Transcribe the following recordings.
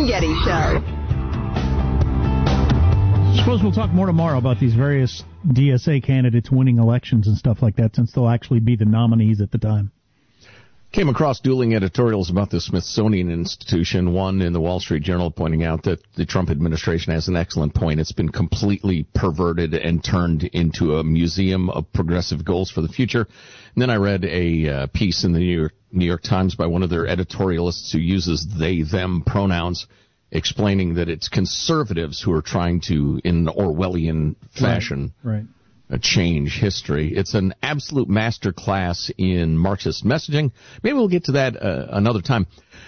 and Getty Show. Suppose we'll talk more tomorrow about these various DSA candidates winning elections and stuff like that, since they'll actually be the nominees at the time. Came across dueling editorials about the Smithsonian Institution, one in the Wall Street Journal pointing out that the Trump administration has an excellent point. It's been completely perverted and turned into a museum of progressive goals for the future. And then I read a piece in the New York Times by one of their editorialists who uses they, them pronouns, explaining that it's conservatives who are trying to, in Orwellian fashion, right. Change history. It's an absolute masterclass in Marxist messaging. Maybe we'll get to that another time.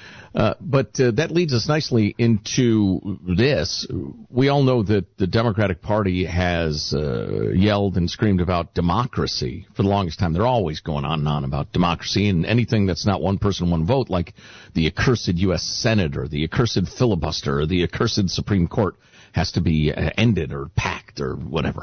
But that leads us nicely into this. We all know that the Democratic Party has yelled and screamed about democracy for the longest time. They're always going on and on about democracy, and anything that's not one person, one vote, like the accursed U.S. Senate or the accursed filibuster or the accursed Supreme Court, has to be ended or packed or whatever.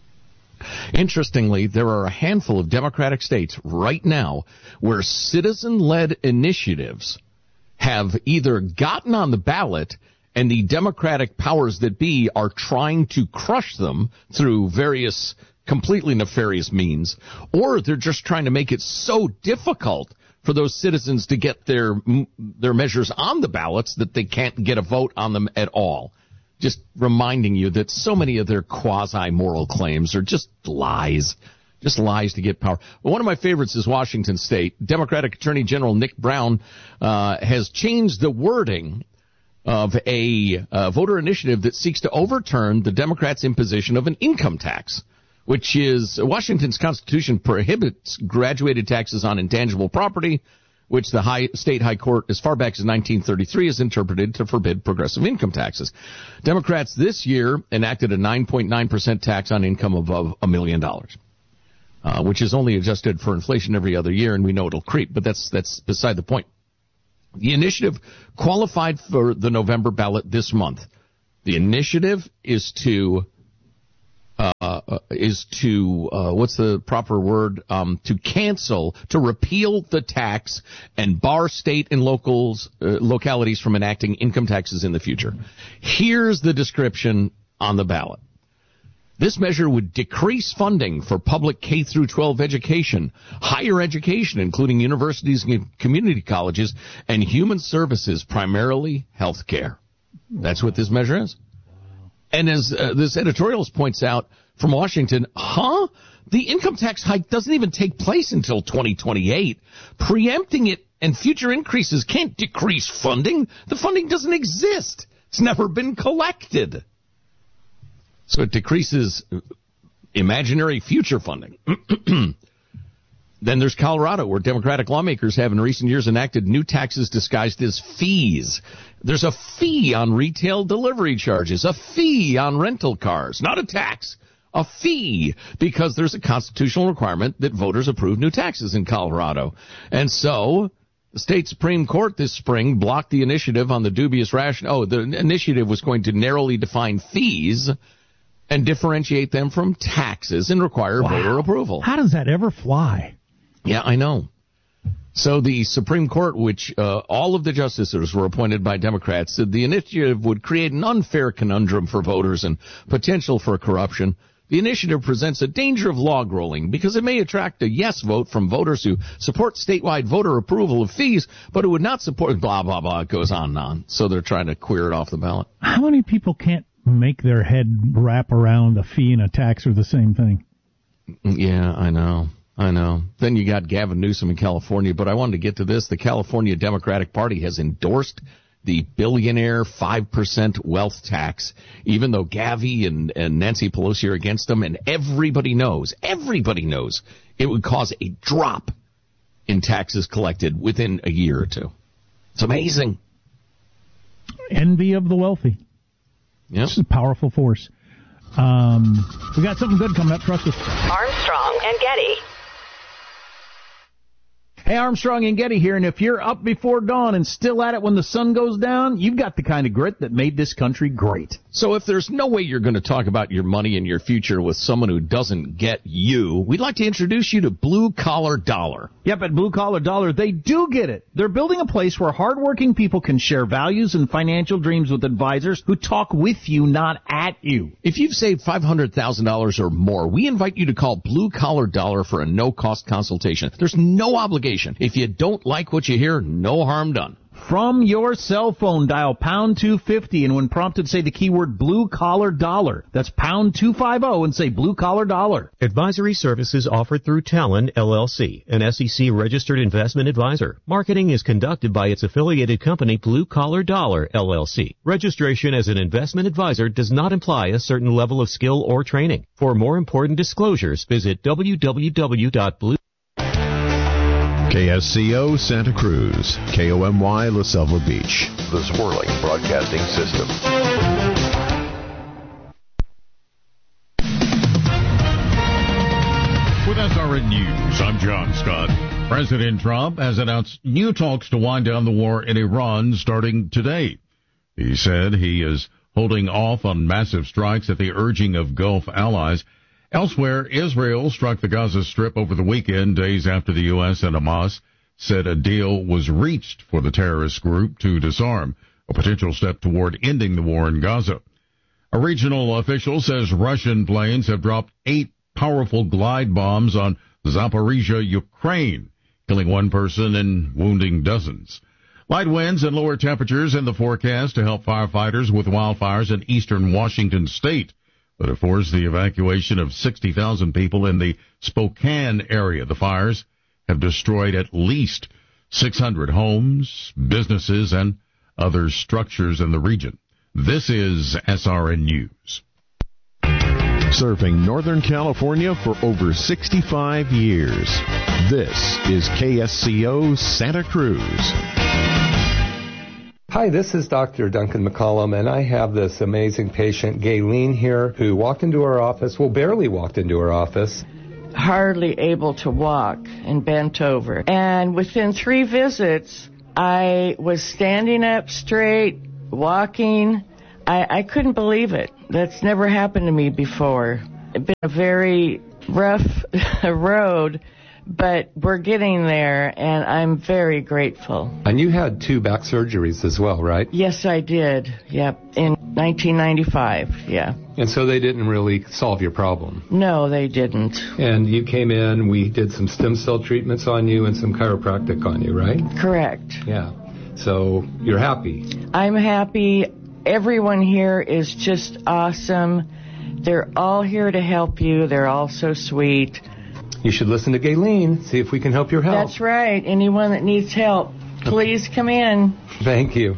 Interestingly, there are a handful of Democratic states right now where citizen-led initiatives have either gotten on the ballot and the Democratic powers that be are trying to crush them through various completely nefarious means, or they're just trying to make it so difficult for those citizens to get their measures on the ballots that they can't get a vote on them at all. Just reminding you that so many of their quasi-moral claims are just lies to get power. One of my favorites is Washington State. Democratic Attorney General Nick Brown has changed the wording of a voter initiative that seeks to overturn the Democrats' imposition of an income tax, which is Washington's Constitution prohibits graduated taxes on intangible property, which the state high court as far back as 1933 has interpreted to forbid progressive income taxes. Democrats this year enacted a 9.9% tax on income above $1 million, which is only adjusted for inflation every other year, and we know it'll creep, but that's beside the point. The initiative qualified for the November ballot this month. The initiative is to what's the proper word? To cancel, to repeal the tax and bar state and localities from enacting income taxes in the future. Here's the description on the ballot. This measure would decrease funding for public K through 12 education, higher education, including universities and community colleges, and human services, primarily health care. That's what this measure is. And as this editorial points out from Washington, the income tax hike doesn't even take place until 2028. Preempting it and future increases can't decrease funding. The funding doesn't exist. It's never been collected. So it decreases imaginary future funding. Then there's Colorado, where Democratic lawmakers have in recent years enacted new taxes disguised as fees. There's a fee on retail delivery charges, a fee on rental cars, not a tax, a fee, because there's a constitutional requirement that voters approve new taxes in Colorado. And so the state Supreme Court this spring blocked the initiative on the dubious rationale. The initiative was going to narrowly define fees and differentiate them from taxes and require voter approval. How does that ever fly? Yeah, I know. So the Supreme Court, which all of the justices were appointed by Democrats, said the initiative would create an unfair conundrum for voters and potential for corruption. The initiative presents a danger of log rolling because it may attract a yes vote from voters who support statewide voter approval of fees, but who would not support blah, blah, blah. It goes on and on. So they're trying to queer it off the ballot. How many people can't make their head wrap around a fee and a tax are the same thing? Yeah, I know. Then you got Gavin Newsom in California, but I wanted to get to this. The California Democratic Party has endorsed the billionaire 5% wealth tax, even though Gavi and Nancy Pelosi are against them, and everybody knows it would cause a drop in taxes collected within a year or two. It's amazing. Envy of the wealthy. Yep. This is a powerful force. We got something good coming up. Trust us. Armstrong and Getty. Hey, Armstrong and Getty here, and if you're up before dawn and still at it when the sun goes down, you've got the kind of grit that made this country great. So if there's no way you're going to talk about your money and your future with someone who doesn't get you, we'd like to introduce you to Blue Collar Dollar. Yep, at Blue Collar Dollar, they do get it. They're building a place where hardworking people can share values and financial dreams with advisors who talk with you, not at you. If you've saved $500,000 or more, we invite you to call Blue Collar Dollar for a no-cost consultation. There's no obligation. If you don't like what you hear, no harm done. From your cell phone, dial pound 250, and when prompted, say the keyword Blue Collar Dollar. That's pound 250 and say Blue Collar Dollar. Advisory services offered through Talon, LLC, an SEC-registered investment advisor. Marketing is conducted by its affiliated company, Blue Collar Dollar, LLC. Registration as an investment advisor does not imply a certain level of skill or training. For more important disclosures, visit www.blue. KSCO Santa Cruz, KOMY La Selva Beach, the Swirling Broadcasting System. With SRN News, I'm John Scott. President Trump has announced new talks to wind down the war in Iran starting today. He said he is holding off on massive strikes at the urging of Gulf allies. Elsewhere, Israel struck the Gaza Strip over the weekend, days after the U.S. and Hamas said a deal was reached for the terrorist group to disarm, a potential step toward ending the war in Gaza. A regional official says Russian planes have dropped 8 powerful glide bombs on Zaporizhia, Ukraine, killing 1 person and wounding dozens. Light winds and lower temperatures in the forecast to help firefighters with wildfires in eastern Washington state, but have forced the evacuation of 60,000 people in the Spokane area. The fires have destroyed at least 600 homes, businesses, and other structures in the region. This is SRN News. Serving Northern California for over 65 years. This is KSCO Santa Cruz. Hi, this is Dr. Duncan McCollum, and I have this amazing patient, Gayleen, here, who walked into our office, barely walked into our office. Hardly able to walk and bent over. And within 3 visits, I was standing up straight, walking. I couldn't believe it. That's never happened to me before. It's been a very rough road, but we're getting there, and I'm very grateful. And you had 2 back surgeries as well, right? Yes, I did. Yep, in 1995, yeah. And so they didn't really solve your problem? No, they didn't. And you came in, we did some stem cell treatments on you and some chiropractic on you, right? Correct. Yeah. So you're happy? I'm happy. Everyone here is just awesome. They're all here to help you. They're all so sweet. You should listen to Gayleen, see if we can help your health. That's right. Anyone that needs help, please come in. Thank you.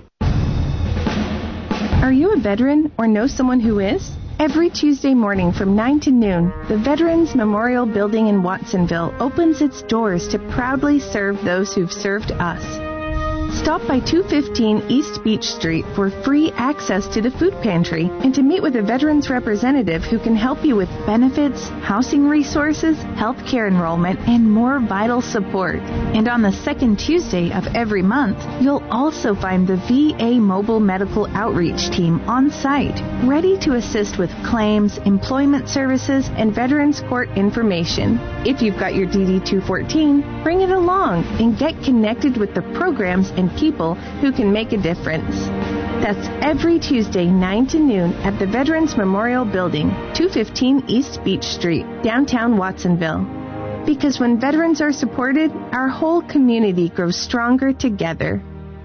Are you a veteran or know someone who is? Every Tuesday morning from 9 to noon, the Veterans Memorial Building in Watsonville opens its doors to proudly serve those who've served us. Stop by 215 East Beach Street for free access to the food pantry and to meet with a veterans representative who can help you with benefits, housing resources, health care enrollment, and more vital support. And on the second Tuesday of every month, you'll also find the VA Mobile Medical Outreach Team on site, ready to assist with claims, employment services, and Veterans Court information. If you've got your DD-214, bring it along and get connected with the programs and people who can make a difference. That's every Tuesday, 9 to noon at the Veterans Memorial Building, 215 East Beach Street, downtown Watsonville. Because when veterans are supported, our whole community grows stronger together.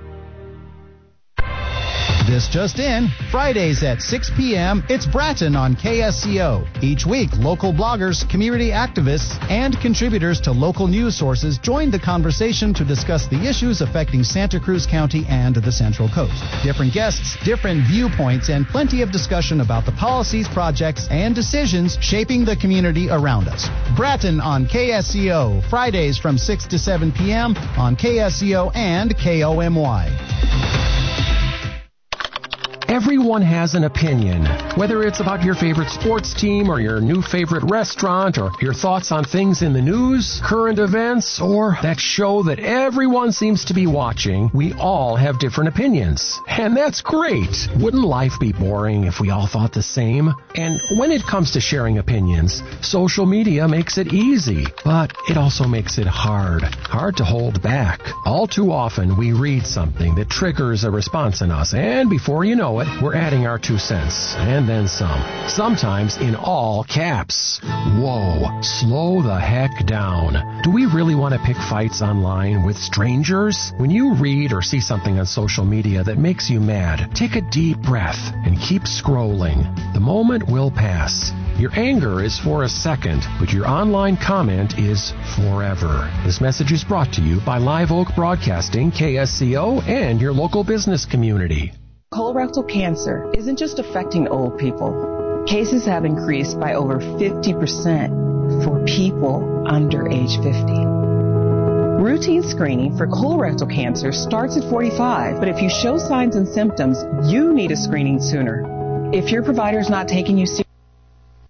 This just in, Fridays at 6 p.m., it's Bratton on KSCO. Each week, local bloggers, community activists, and contributors to local news sources join the conversation to discuss the issues affecting Santa Cruz County and the Central Coast. Different guests, different viewpoints, and plenty of discussion about the policies, projects, and decisions shaping the community around us. Bratton on KSCO, Fridays from 6 to 7 p.m. on KSCO and KOMY. Everyone has an opinion, whether it's about your favorite sports team or your new favorite restaurant or your thoughts on things in the news, current events, or that show that everyone seems to be watching. We all have different opinions. And that's great. Wouldn't life be boring if we all thought the same? And when it comes to sharing opinions, social media makes it easy, but it also makes it hard to hold back. All too often, we read something that triggers a response in us, and before you know it, we're adding our 2 cents, and then some. Sometimes in all caps. Whoa, slow the heck down. Do we really want to pick fights online with strangers? When you read or see something on social media that makes you mad, take a deep breath and keep scrolling. The moment will pass. Your anger is for a second, but your online comment is forever. This message is brought to you by Live Oak Broadcasting, KSCO, and your local business community. Colorectal cancer isn't just affecting old people. Cases have increased by over 50% for people under age 50. Routine screening for colorectal cancer starts at 45, but if you show signs and symptoms, you need a screening sooner. If your provider is not taking you seriously,